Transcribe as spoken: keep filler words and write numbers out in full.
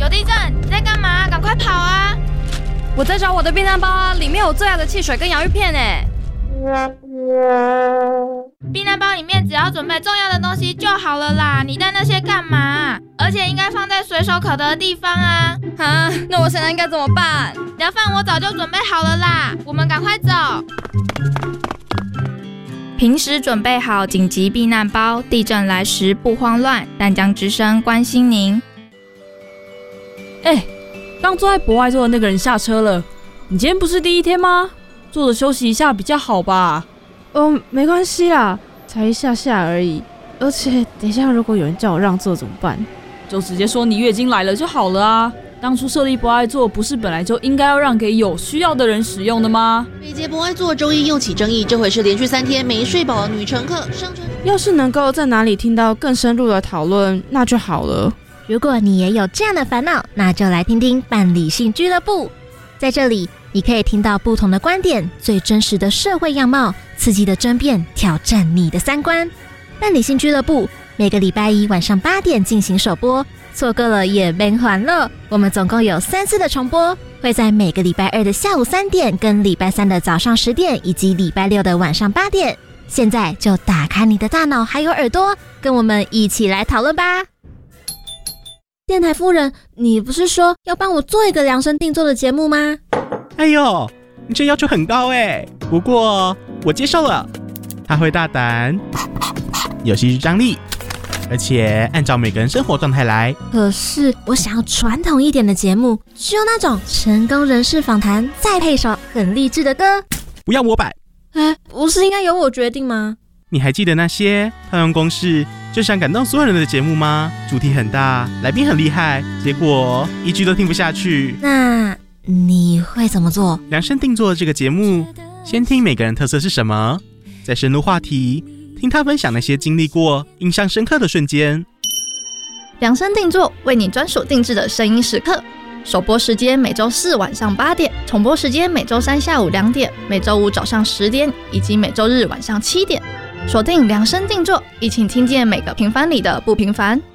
有地震！你在干嘛？赶快跑啊！ 我在找我的避难包啊，里面有最爱的汽水跟洋芋片哎。 避难包里面只要准备重要的东西就好了啦，你带那些干嘛？而且应该放在随手可得的地方啊！ 啊，那我现在应该怎么办？ 聊饭我早就准备好了啦，我们赶快走。平时准备好紧急避难包，地震来时不慌乱。淡江之声关心您。 哎、欸，刚坐在博爱座的那个人下车了。你今天不是第一天吗？坐着休息一下比较好吧？ 哦，没关系啦，才一下下而已。而且等一下如果有人叫我让座怎么办？ 就直接说你月经来了就好了啊。当初设立博爱座不是本来就应该要让给有需要的人使用的吗？ 北捷博爱座周一又起争议，这回是连续三天没睡饱的女乘客上车。 要是能够在哪里听到更深入的讨论，那就好了。 如果你也有这样的烦恼，那就来听听伴理性俱乐部。在这里，你可以听到不同的观点，最真实的社会样貌，刺激的争辩，挑战你的三观。伴理性俱乐部每个礼拜一晚上八点进行首播，错过了也别还了。我们总共有三次的重播，会在每个礼拜二的下午三点、跟礼拜三的早上十点，以及礼拜六的晚上八点。现在就打开你的大脑还有耳朵，跟我们一起来讨论吧。电台夫人，你不是说要帮我做一个量身定做的节目吗？ 哎呦，你这要求很高哎，不过我接受了。他会大胆，有戏剧张力，而且按照每个人生活状态来。 可是我想要传统一点的节目，只有那种成功人士访谈，再配首很励志的歌。 不要模板。 哎，不是应该由我决定吗？ 你还记得那些套用公式就想感动所有人的节目吗？主题很大，来宾很厉害，结果一句都听不下去。 那你会怎么做？ 量身定做这个节目，先听每个人特色是什么，再深入话题，听他分享那些经历过印象深刻的瞬间。 量身定做，为你专属定制的声音时刻。首播时间每周四晚上八点，重播时间每周三下午两点，每周五早上十点，以及每周日晚上七点。锁定量身定做，一起听见每个平凡里的不平凡。